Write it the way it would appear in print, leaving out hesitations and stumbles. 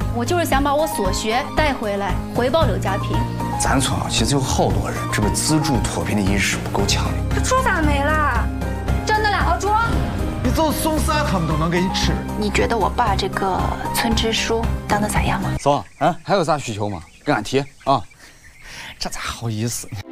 我就是想把我所学带回来，回报刘家平。 咱村啊，其实有好多人，这个自主脱贫的意识不够强烈。 这猪咋没了？这那2头猪， 你就送啥他们都能给你吃。 你觉得我爸这个村支书当得咋样吗？ 嫂啊，还有啥需求吗？跟俺提啊。 这咋好意思呢？